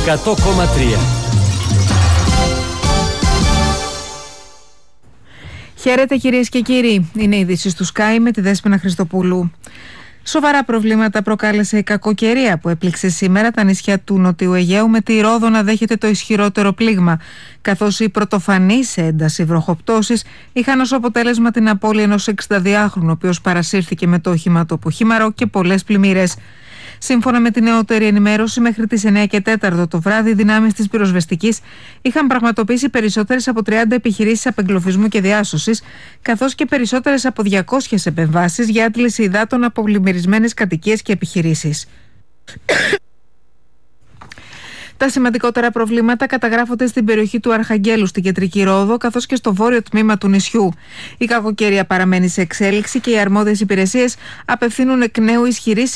100,3. Χαίρετε κυρίες και κύριοι, είναι η είδηση του Sky με τη Δέσποινα Χριστοπούλου. Σοβαρά προβλήματα προκάλεσε η κακοκαιρία που έπληξε σήμερα τα νησιά του Νοτιού Αιγαίου, με τη Ρόδο να δέχεται το ισχυρότερο πλήγμα, καθώς οι πρωτοφανείς σε ένταση βροχοπτώσεις είχαν ως αποτέλεσμα την απώλεια ενός 62χρονου, ο οποίος παρασύρθηκε με το όχημα του από χήμαρο και πολλές πλημμύρες. Σύμφωνα με την νεότερη ενημέρωση, μέχρι τις 9:04 το βράδυ, οι δυνάμεις της πυροσβεστικής είχαν πραγματοποιήσει περισσότερες από 30 επιχειρήσεις απεγκλωβισμού και διάσωσης, καθώς και περισσότερες από 200 επεμβάσεις για άντληση υδάτων από πλημμυρισμένες κατοικίες και επιχειρήσεις. Τα σημαντικότερα προβλήματα καταγράφονται στην περιοχή του Αρχαγγέλου, στην κεντρική Ρόδο, καθώς και στο βόρειο τμήμα του νησιού. Η κακοκαιρία παραμένει σε εξέλιξη και οι αρμόδιες υπηρεσίες απευθύνουν εκ νέου ισχυρή